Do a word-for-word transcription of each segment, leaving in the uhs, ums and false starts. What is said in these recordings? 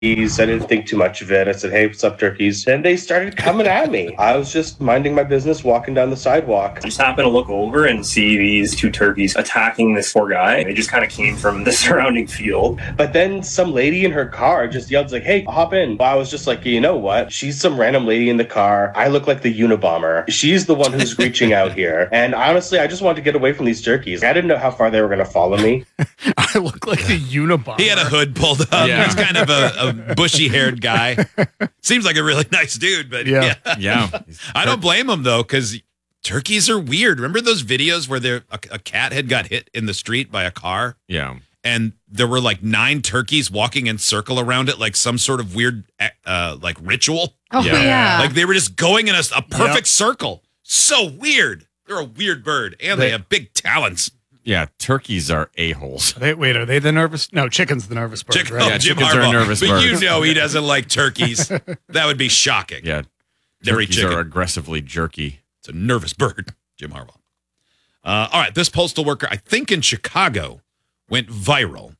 turkeys. I didn't think too much of it. I said, hey, what's up, turkeys? And they started coming at me. I was just minding my business, walking down the sidewalk. I just happened to look over and see these two turkeys attacking this poor guy. They just kind of came from the surrounding field. But then some lady in her car just yelled, like, hey, hop in. Well, I was just like, you know what? She's some random lady in the car. I look like the Unabomber. She's the one who's reaching out here. And honestly, I just wanted to get away from these turkeys. I didn't know how far they were going to follow me. I look like the Unabomber. He had a hood pulled up. Yeah. He's kind of a, a bushy-haired guy. Seems like a really nice dude, but yeah. Yeah. yeah. I don't blame him, though, because turkeys are weird. Remember those videos where there a, a cat had got hit in the street by a car? Yeah. And there were like nine turkeys walking in circle around it, like some sort of weird, uh, like ritual. Oh, Yeah. yeah. Like they were just going in a, a perfect Yep. circle. So weird. They're a weird bird, and they, They- have big talons. Yeah. Turkeys are a-holes. They, wait, are they the nervous? No, chicken's the nervous bird, Chick- right? oh, Yeah, Jim chickens are Harbaugh. nervous but birds. you know he doesn't like turkeys. That would be shocking. Yeah. Every Turkeys chicken. are aggressively jerky. It's a nervous bird, Jim Harbaugh. Uh, all right, this postal worker, I think in Chicago, went viral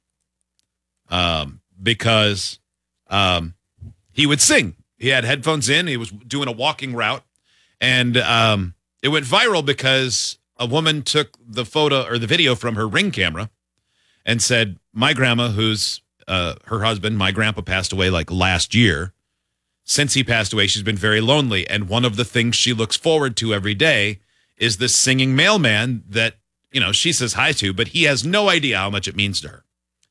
um, because um, he would sing. He had headphones in. He was doing a walking route, and um, it went viral because a woman took the photo or the video from her Ring camera and said, my grandma, who's uh, her husband, my grandpa passed away like last year. Since he passed away, she's been very lonely. And one of the things she looks forward to every day is this singing mailman that, you know, she says hi to, but he has no idea how much it means to her.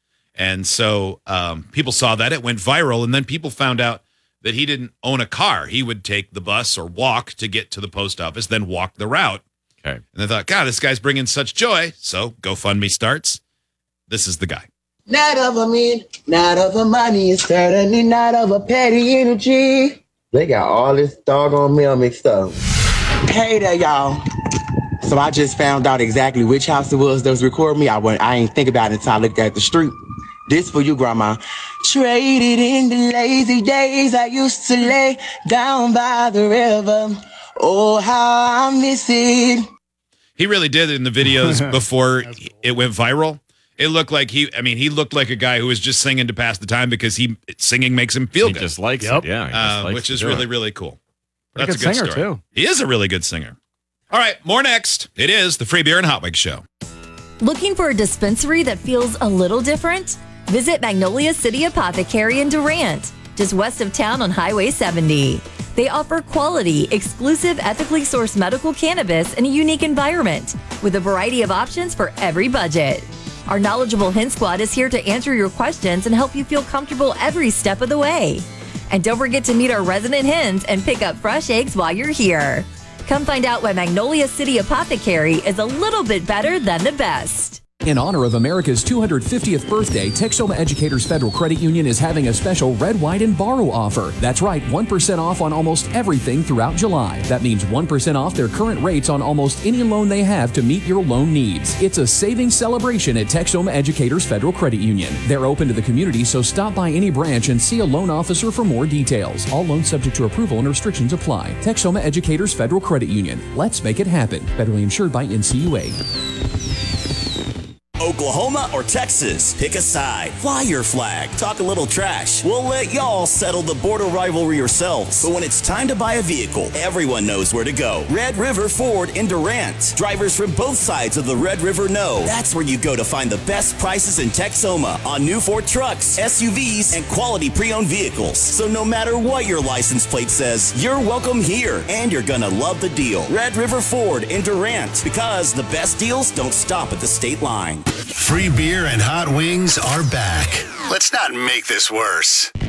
And so um, people saw that. It went viral. And then people found out that he didn't own a car. He would take the bus or walk to get to the post office, then walk the route. Okay. And they thought, God, this guy's bringing such joy. So GoFundMe starts. This is the guy. Not of a mean, not of a money, it's certainly not of a petty energy. They got all this doggone mail mixed up. Hey there, y'all. So I just found out exactly which house it was that was recording me. I went, I ain't think about it until I looked at the street. This for you, Grandma. Traded in the lazy days I used to lay down by the river. Oh, how I miss it. He really did in the videos before it went viral. It looked like he, I mean, he looked like a guy who was just singing to pass the time because he singing makes him feel He good, just likes Yep. it. Yeah. he just uh, likes which to is do really, it. really cool. Pretty That's good a good singer, story. too. He is a really good singer. All right, more next. It is the Free Beer and Hot Wings Show. Looking for a dispensary that feels a little different? Visit Magnolia City Apothecary in Durant, just west of town on Highway seventy. They offer quality, exclusive, ethically sourced medical cannabis in a unique environment with a variety of options for every budget. Our knowledgeable Hen Squad is here to answer your questions and help you feel comfortable every step of the way. And don't forget to meet our resident hens and pick up fresh eggs while you're here. Come find out why Magnolia City Apothecary is a little bit better than the best. In honor of America's two hundred fiftieth birthday, Texoma Educators Federal Credit Union is having a special Red, White, and Borrow offer. That's right, one percent off on almost everything throughout July. That means one percent off their current rates on almost any loan they have to meet your loan needs. It's a savings celebration at Texoma Educators Federal Credit Union. They're open to the community, so stop by any branch and see a loan officer for more details. All loans subject to approval and restrictions apply. Texoma Educators Federal Credit Union. Let's make it happen. Federally insured by N C U A. Oklahoma or Texas? Pick a side. Fly your flag. Talk a little trash. We'll let y'all settle the border rivalry yourselves. But when it's time to buy a vehicle, everyone knows where to go. Red River Ford in Durant. Drivers from both sides of the Red River know that's where you go to find the best prices in Texoma on new Ford trucks, S U Vs, and quality pre-owned vehicles. So no matter what your license plate says, you're welcome here, and you're gonna love the deal. Red River Ford in Durant, because the best deals don't stop at the state line. Free beer and hot wings are back. Let's not make this worse.